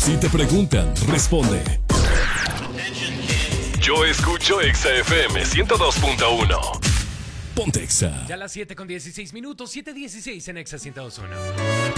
Si te preguntan, responde. Yo escucho Exa FM 102.1. Ponte Exa. Ya las 7:16, 7:16 en Exa 102.1.